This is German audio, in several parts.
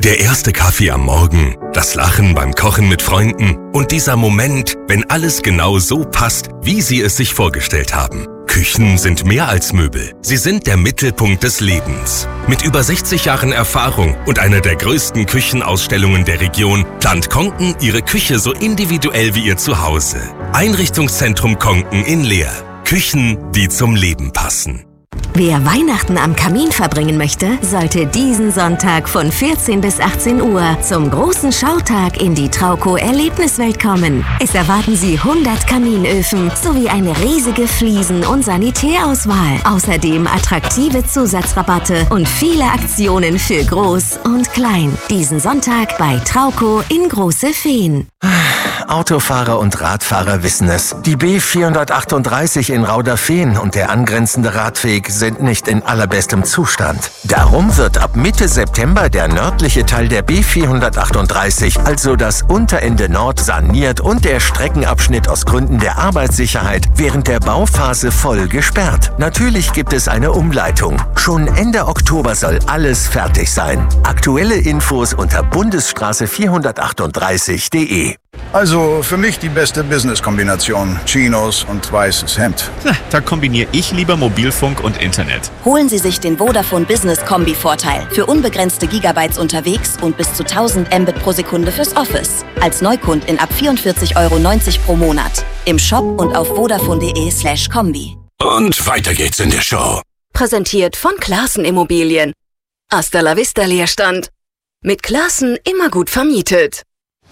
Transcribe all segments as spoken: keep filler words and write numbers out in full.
Der erste Kaffee am Morgen, das Lachen beim Kochen mit Freunden und dieser Moment, wenn alles genau so passt, wie Sie es sich vorgestellt haben. Küchen sind mehr als Möbel. Sie sind der Mittelpunkt des Lebens. Mit über sechzig Jahren Erfahrung und einer der größten Küchenausstellungen der Region plant Konken Ihre Küche so individuell wie Ihr Zuhause. Einrichtungszentrum Konken in Leer. Küchen, die zum Leben passen. Wer Weihnachten am Kamin verbringen möchte, sollte diesen Sonntag von vierzehn bis achtzehn Uhr zum großen Schautag in die Trauco Erlebniswelt kommen. Es erwarten Sie hundert Kaminöfen sowie eine riesige Fliesen- und Sanitärauswahl. Außerdem attraktive Zusatzrabatte und viele Aktionen für Groß und Klein. Diesen Sonntag bei Trauco in Große Feen. Autofahrer und Radfahrer wissen es. Die B vierhundertachtunddreißig in Rauderfehn und der angrenzende Radweg sind nicht in allerbestem Zustand. Darum wird ab Mitte September der nördliche Teil der B vierhundertachtunddreißig, also das Unterende Nord, saniert und der Streckenabschnitt aus Gründen der Arbeitssicherheit während der Bauphase voll gesperrt. Natürlich gibt es eine Umleitung. Schon Ende Oktober soll alles fertig sein. Aktuelle Infos unter bundesstraße vierhundertachtunddreißig punkt de. Also für mich die beste Business-Kombination. Chinos und weißes Hemd. Na, da kombiniere ich lieber Mobilfunk und Internet. Holen Sie sich den Vodafone Business Kombi-Vorteil. Für unbegrenzte Gigabytes unterwegs und bis zu tausend Mbit pro Sekunde fürs Office. Als Neukundin ab vierundvierzig Euro neunzig pro Monat. Im Shop und auf vodafone.de slash Kombi. Und weiter geht's in der Show. Präsentiert von Classen Immobilien. Hasta la vista Leerstand. Mit Classen immer gut vermietet.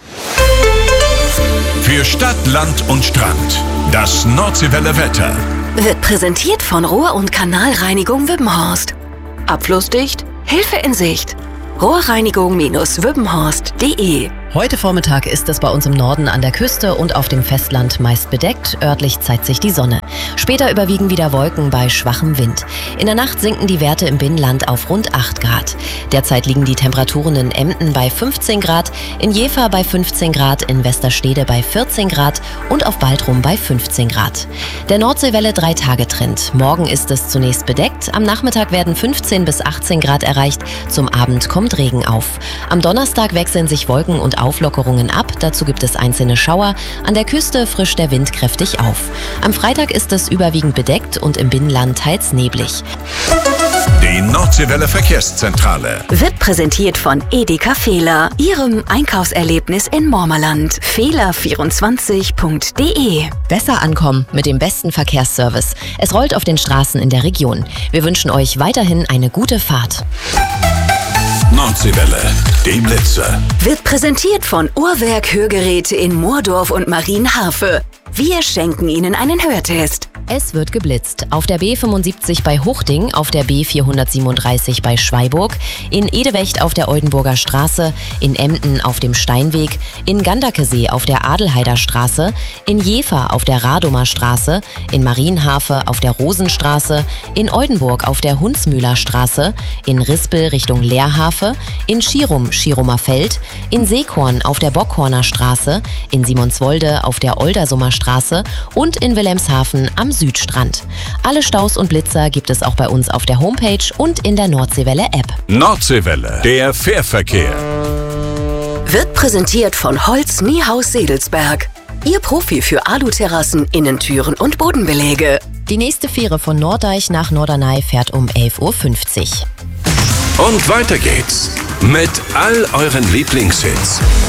Für Stadt, Land und Strand. Das Nordseewelle Wetter. Wird präsentiert von Rohr- und Kanalreinigung Wippenhorst. Abflussdicht, Hilfe in Sicht. Rohrreinigung Wippenhorst punkt de. Heute Vormittag ist es bei uns im Norden an der Küste und auf dem Festland meist bedeckt. Örtlich zeigt sich die Sonne. Später überwiegen wieder Wolken bei schwachem Wind. In der Nacht sinken die Werte im Binnenland auf rund acht Grad. Derzeit liegen die Temperaturen in Emden bei fünfzehn Grad, in Jever bei fünfzehn Grad, in Westerstede bei vierzehn Grad und auf Baltrum bei fünfzehn Grad. Der Nordseewelle drei-Tage-Trend. Morgen ist es zunächst bedeckt. Am Nachmittag werden fünfzehn bis achtzehn Grad erreicht. Zum Abend kommt Regen auf. Am Donnerstag wechseln sich Wolken und Auflockerungen ab. Dazu gibt es einzelne Schauer. An der Küste frischt der Wind kräftig auf. Am Freitag ist es überwiegend bedeckt und im Binnenland teils neblig. Die Nordseewelle Verkehrszentrale Wird präsentiert von Edeka Fehler, Ihrem Einkaufserlebnis in Mormerland. Fehler vierundzwanzig punkt de. Besser ankommen mit dem besten Verkehrsservice. Es rollt auf den Straßen in der Region. Wir wünschen euch weiterhin eine gute Fahrt. Nordseewelle, die Blitzer. Wird präsentiert von Uhrwerk Hörgeräte in Moordorf und Marienhafe. Wir schenken Ihnen einen Hörtest. Es wird geblitzt. Auf der B fünfundsiebzig bei Huchting, auf der B vierhundertsiebenunddreißig bei Schweiburg, in Edewecht auf der Oldenburger Straße, in Emden auf dem Steinweg, in Ganderkesee auf der Adelheider Straße, in Jever auf der Radomer Straße, in Marienhafe auf der Rosenstraße, in Oldenburg auf der Hunsmühler Straße, in Rispel Richtung Leerhafe, in Schirum Schirumer Feld, in Seekorn auf der Bockhorner Straße, in Simonswolde auf der Oldersummer Straße und in Wilhelmshaven am Südstrand. Alle Staus und Blitzer gibt es auch bei uns auf der Homepage und in der Nordseewelle-App. Nordseewelle, der Fährverkehr. Wird präsentiert von Holz Niehaus Sedelsberg. Ihr Profi für Aluterrassen, Innentüren und Bodenbeläge. Die nächste Fähre von Norddeich nach Norderney fährt um elf Uhr fünfzig. Und weiter geht's mit all euren Lieblingshits.